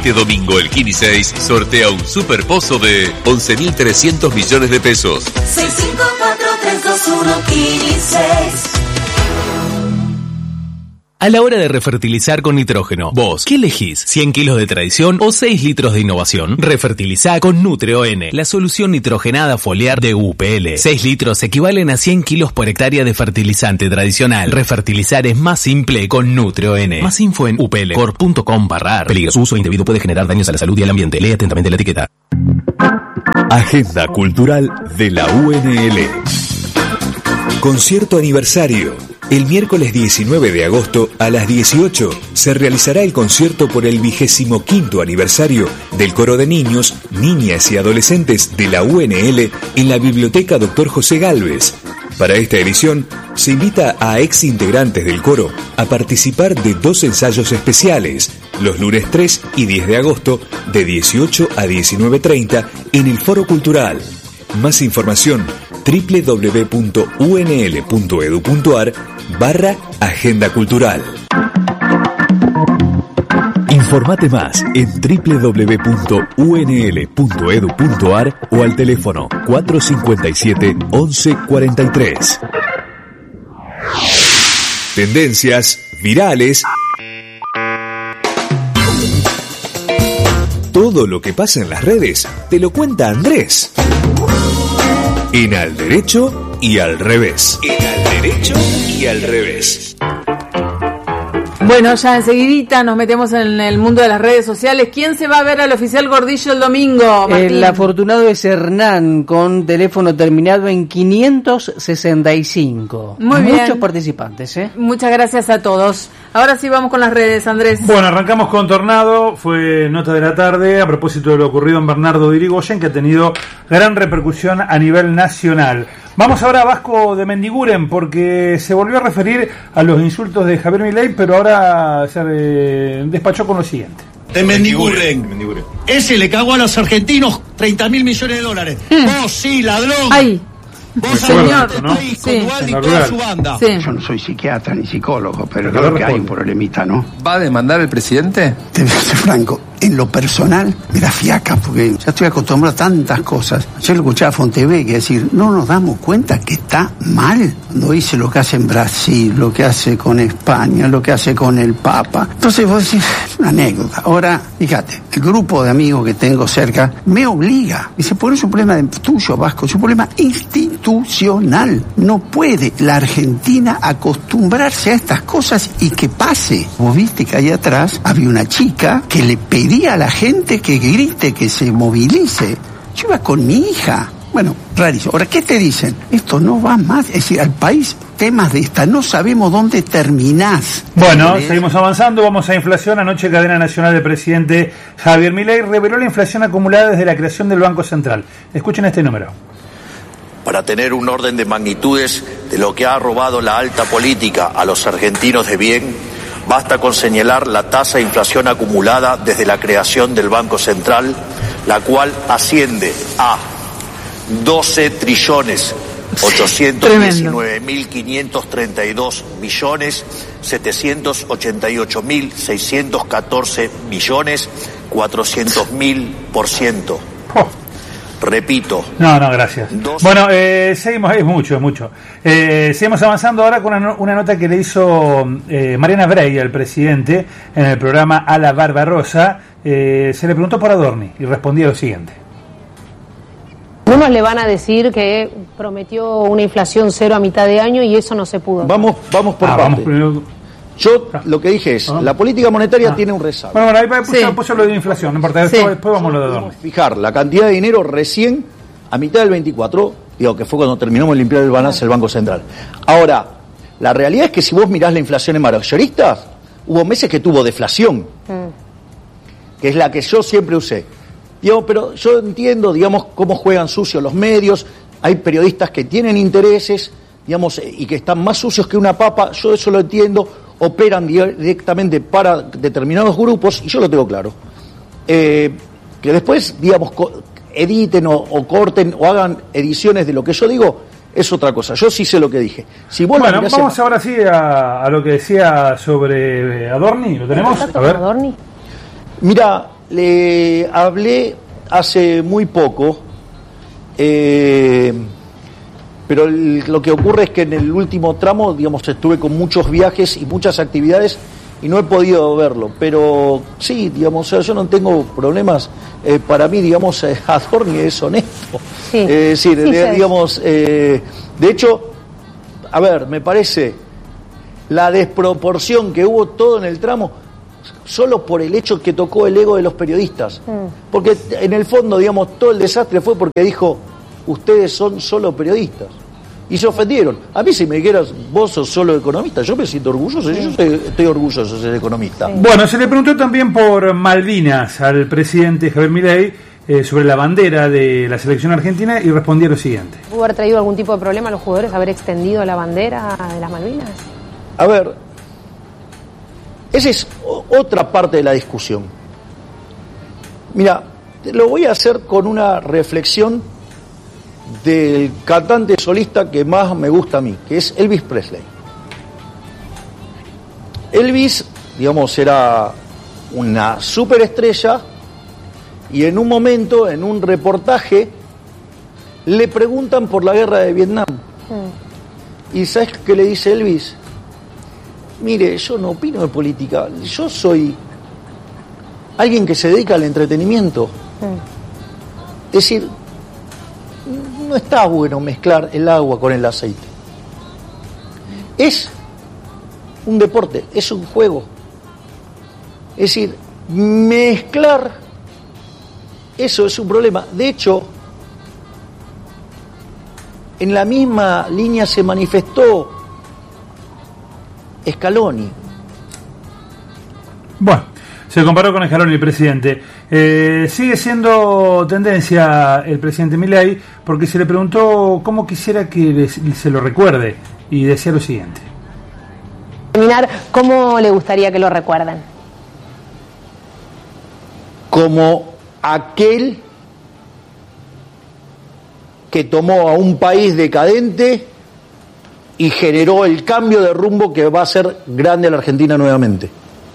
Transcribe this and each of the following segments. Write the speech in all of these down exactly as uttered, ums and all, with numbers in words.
Este domingo el Kini seis sortea un superpozo de once mil trescientos millones de pesos. seis cinco cuatro tres dos uno Kini seis. A la hora de refertilizar con nitrógeno, vos, ¿qué elegís? ¿cien kilos de tradición o seis litros de innovación? Refertilizá con NutrioN, la solución nitrogenada foliar de U P L. seis litros equivalen a cien kilos por hectárea de fertilizante tradicional. Refertilizar es más simple con NutrioN. Más info en uplcor punto com barra ar. Peligro, su uso indebido puede generar daños a la salud y al ambiente. Lee atentamente la etiqueta. Agenda Cultural de la U N L. Concierto aniversario. El miércoles diecinueve de agosto a las dieciocho se realizará el concierto por el vigésimo quinto aniversario del Coro de Niños, Niñas y Adolescentes de la U N L en la Biblioteca Doctor José Gálvez. Para esta edición se invita a ex integrantes del coro a participar de dos ensayos especiales, los lunes tres y diez de agosto de dieciocho a diecinueve treinta en el Foro Cultural. Más información doble u doble u doble u punto u n l punto e d u punto a r barra Agenda Cultural. Informate más en doble u doble u doble u punto u n l punto e d u punto a r o al teléfono cuatro cinco siete once cuarenta y tres. Tendencias virales. Todo lo que pasa en las redes te lo cuenta Andrés. En Al Derecho y al Revés. En Al Derecho y al Revés. Bueno, ya enseguidita nos metemos en el mundo de las redes sociales. ¿Quién se va a ver al oficial Gordillo el domingo, Martín? El afortunado es Hernán, con teléfono terminado en quinientos sesenta y cinco. Muy bien. Muchos participantes, ¿eh? Muchas gracias a todos. Ahora sí vamos con las redes, Andrés. Bueno, arrancamos con Tornado. Fue nota de la tarde a propósito de lo ocurrido en Bernardo de Irigoyen, que ha tenido gran repercusión a nivel nacional. Vamos ahora a Vasco de Mendiguren, porque se volvió a referir a los insultos de Javier Milei, pero ahora se eh, despachó con lo siguiente. De Mendiguren. Mendiguren. Ese le cagó a los argentinos treinta mil millones de dólares. Mm. Vos sí, ladrón. Ay. Vos señor, este país con sí. Dualdi y toda su banda. Sí. Yo no soy psiquiatra ni psicólogo, pero creo que hay un problemita, ¿no? ¿Va a demandar el presidente? Te voy a ser franco, en lo personal me da fiaca porque ya estoy acostumbrado a tantas cosas. Yo lo escuchaba a Fontevecchia decir, no nos damos cuenta que está mal. Cuando dice lo que hace en Brasil, lo que hace con España, lo que hace con el Papa. Entonces vos decís, es una anécdota. Ahora, fíjate, el grupo de amigos que tengo cerca me obliga. Dice, por eso es un problema de tuyo, Vasco, es un problema institucional. No puede la Argentina acostumbrarse a estas cosas y que pase. Vos viste que ahí atrás había una chica que le pedía a la gente que grite, que se movilice. Yo iba con mi hija. Bueno, rarísimo. Ahora, ¿qué te dicen? Esto no va más. Es decir, al país, temas de esta, no sabemos dónde terminás. Bueno, seguimos avanzando. Vamos a inflación. Anoche, cadena nacional del presidente Javier Milei reveló la inflación acumulada desde la creación del Banco Central. Escuchen este número. Para tener un orden de magnitudes de lo que ha robado la alta política a los argentinos de bien, basta con señalar la tasa de inflación acumulada desde la creación del Banco Central, la cual asciende a doce trillones ochocientos diecinueve mil quinientos treinta y dos millones setecientos ochenta y ocho mil seiscientos catorce millones cuatrocientos mil por ciento. Repito. No, no, gracias. Dos... Bueno, eh, seguimos, es mucho, es mucho. Eh, seguimos avanzando ahora con una, una nota que le hizo eh, Mariana Brey al presidente en el programa A la Barbarosa. Eh, se le preguntó por Adorni y respondía lo siguiente. Algunos le van a decir que prometió una inflación cero a mitad de año y eso no se pudo. Vamos, vamos por ah, parte. Vamos primero... Yo lo que dije es, ah. la política monetaria ah. tiene un rezago. Bueno, bueno, ahí puse, sí. puse lo de inflación, no importa, sí. después, después vamos a lo de Adorni. Fijar la cantidad de dinero recién a mitad del veinticuatro, digo que fue cuando terminamos de limpiar el balance del Banco Central. Ahora, la realidad es que si vos mirás la inflación en mayoristas, hubo meses que tuvo deflación, mm. que es la que yo siempre usé. Digamos, pero yo entiendo, digamos, cómo juegan sucios los medios, hay periodistas que tienen intereses, digamos, y que están más sucios que una papa, yo eso lo entiendo, operan directamente para determinados grupos, y yo lo tengo claro. Eh, que después, digamos, co- editen o, o corten o hagan ediciones de lo que yo digo, es otra cosa. Yo sí sé lo que dije. Si vos bueno, vamos en... ahora sí a, a lo que decía sobre Adorni, ¿lo tenemos? A ver. Adorni? Mira, le hablé hace muy poco, eh, pero el, lo que ocurre es que en el último tramo, digamos, estuve con muchos viajes y muchas actividades y no he podido verlo, pero sí, digamos, o sea, yo no tengo problemas. Eh, para mí, digamos, eh, Adorni es honesto. Sí. Eh, es decir, Sí, de, sí. digamos, eh, de hecho, a ver, me parece la desproporción que hubo todo en el tramo, solo por el hecho que tocó el ego de los periodistas. Mm. Porque en el fondo, digamos, todo el desastre fue porque dijo, ustedes son solo periodistas. Y se ofendieron. A mí si me dijeras, vos sos solo economista, yo me siento orgulloso, yo soy- estoy orgulloso de ser economista. Bueno, se le preguntó también por Malvinas al presidente Javier Milei eh, sobre la bandera de la selección argentina y respondía lo siguiente. ¿Pudo haber traído algún tipo de problema a los jugadores haber extendido la bandera de las Malvinas? A ver, esa es o- otra parte de la discusión. Mira, lo voy a hacer con una reflexión del cantante solista que más me gusta a mí, que es Elvis Presley. Elvis, digamos, era una superestrella y en un momento, en un reportaje, le preguntan por la guerra de Vietnam. ¿Y sabes qué le dice Elvis? Mire, yo no opino de política, yo soy alguien que se dedica al entretenimiento. Es decir, no está bueno mezclar el agua con el aceite. Es un deporte, es un juego. Es decir, mezclar eso es un problema. De hecho, en la misma línea se manifestó Scaloni. Bueno, se comparó con Scaloni, el presidente. Eh, sigue siendo tendencia el presidente Milei porque se le preguntó cómo quisiera que le- se lo recuerde y decía lo siguiente. Terminar, ¿cómo le gustaría que lo recuerden? Como aquel que tomó a un país decadente y generó el cambio de rumbo que va a hacer grande a la Argentina nuevamente.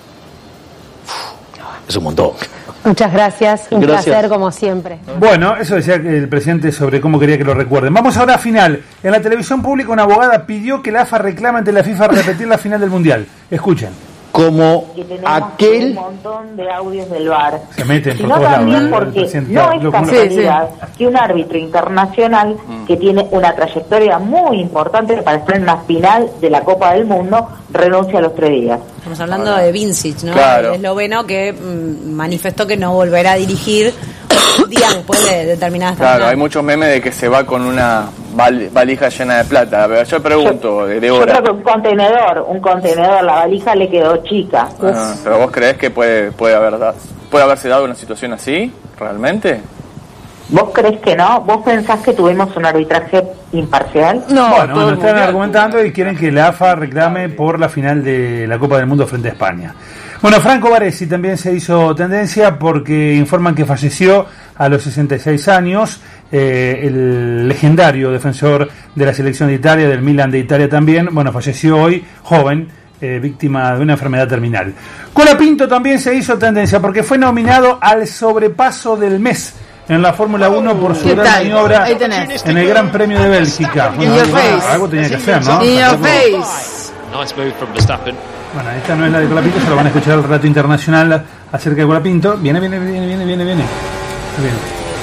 Uf, es un montón. Muchas gracias, un Gracias. placer como siempre. Bueno, eso decía el presidente sobre cómo quería que lo recuerden. Vamos ahora a final. En la televisión pública una abogada pidió que la A F A reclame ante la FIFA repetir la final del Mundial. Escuchen. Como que tenemos aquel un montón de audios del V A R. Se meten por Sino todos también lados, ¿eh? El porque presidente no lo- es lo- casualidad que un árbitro internacional que tiene una trayectoria muy importante para estar en una final de la Copa del Mundo renuncie a los tres días. Estamos hablando de Vincic, ¿no? Claro. El esloveno que mm, manifestó que no volverá a dirigir un día después de determinadas Claro, jornadas. hay muchos memes de que se va con una val- valija llena de plata. Pero yo pregunto, Yo Débora, creo que un contenedor, un contenedor, la valija le quedó chica. ah, ¿pero vos creés que puede puede haber da- puede haberse dado una situación así, realmente? ¿Vos crees que no? ¿Vos pensás que tuvimos un arbitraje imparcial? Bueno, nos están argumentando y quieren que la A F A reclame por la final de la Copa del Mundo frente a España. Bueno, Franco Baresi también se hizo tendencia porque informan que falleció a los sesenta y seis años eh, el legendario defensor de la selección de Italia, del Milan de Italia también. Bueno, falleció hoy, joven, eh, víctima de una enfermedad terminal. Colapinto también se hizo tendencia porque fue nominado al sobrepaso del mes en la Fórmula uno por su ¿Qué gran tal? maniobra Ahí tenés. en el Gran Premio de Bélgica. In your algo, face. algo tenía que hacer, ¿no? In your Tampoco- face. Nice move from Verstappen. Bueno, esta no es la de Colapinto, se lo van a escuchar al relato internacional acerca de Colapinto. Viene, viene, viene, viene, viene, viene. Viene.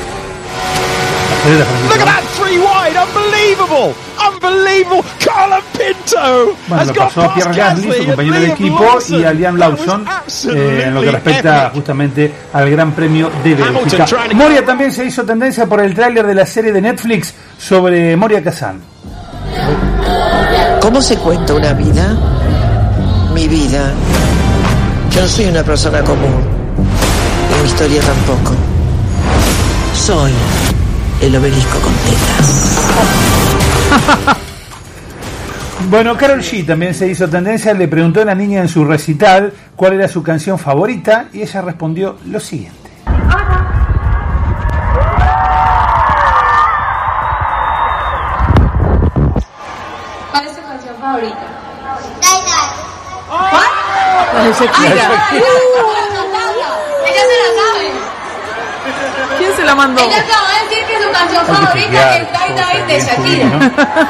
Acelera, Colapinto. Look at that, three wide, unbelievable, unbelievable. Carla Pinto Bueno, has lo got pasó a Pierre past Gasly, su Gasly, compañero de Liam equipo, Lawson. y a Liam Lawson eh, en lo que respecta justamente al Gran Premio de Bélgica. trying to- Moria también se hizo tendencia por el tráiler de la serie de Netflix sobre Moria Kazan. ¿Cómo se cuenta una vida? Mi vida. Yo no soy una persona común. Y mi historia tampoco. Soy el obelisco con tetas. Bueno, Karol G también se hizo tendencia, le preguntó a la niña en su recital cuál era su canción favorita y ella respondió lo siguiente. ¿Cuál es tu canción favorita? La de Shakira. Ella se la sabe. tomando. Ella acaba de decir que su canción favorita es Die Die de Shakira. ¿no? ¿La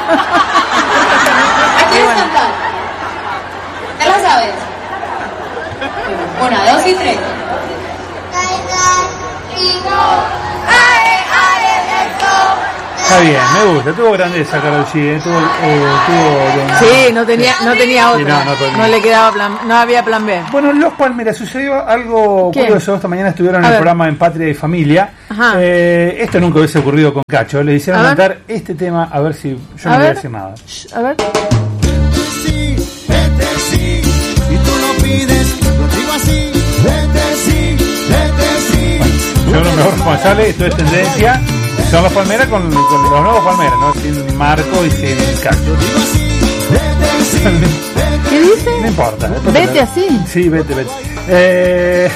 quieres cantar? ¿Te la sabes? Una, dos y tres. Está bien, me gusta. Tuvo grandeza Karol G. Eh. Tuvo, eh, tuvo... Sí, no tenía, no tenía otra. Sí, no, no, no le quedaba plan, no había plan B. Bueno, Los Palmeras, sucedió algo ¿Qué? curioso. Esta mañana estuvieron en A el ver. programa En Patria y Familia. Eh, esto nunca hubiese ocurrido con Cacho. Le hicieron A ver. cantar este tema, a ver si yo A no voy a ver. decir nada. A ver. Sí, vete sí, y tú lo pides, lo digo así, vete sí, vete sí. Son los mejores responsables, esto es tendencia. Son Los Palmeras con, con los nuevos Palmeras, ¿no? Sin Marco y sin Cacho. ¿Qué dice? No importa. después Vete te lo- así. Sí, vete, vete. Eh,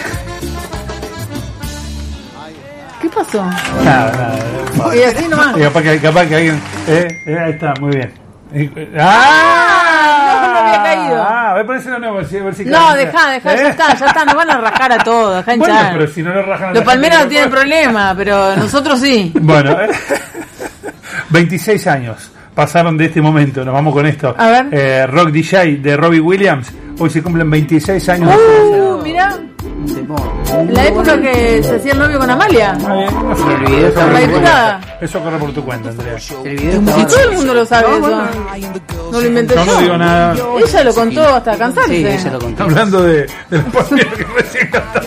¿Qué pasó? nada, nada. Y así nomás. Y capaz que, capaz que alguien... Eh, eh, ahí está, muy bien. Eh, ¡Ah! No, no había caído. Ah, voy a ponerse la nueva, a ver si- a ver si No, cae. dejá, dejá, ya ¿Eh? está, ya está, nos van a rascar a todos, dejá Bueno, hinchar. pero si no le rajan a Los la palmeras no gente, tienen problema, pero nosotros sí. Bueno, eh, veintiséis años pasaron de este momento, nos vamos con esto. A ver. Eh, Rock D J de Robbie Williams, hoy se cumplen veintiséis años. Uh, mirá, en la época que se hacía el novio con Amalia. Ah, bien, no sé, El video eso está La corre muy por- diputada. Eso corre por tu cuenta, Andrea. El video Si está todo el mundo lo sabe eso. No lo inventé Yo yo. no digo nada. Ella lo contó hasta cansarse. Sí, ella lo contó. Hablando de, de los palmeras que recién cantaron.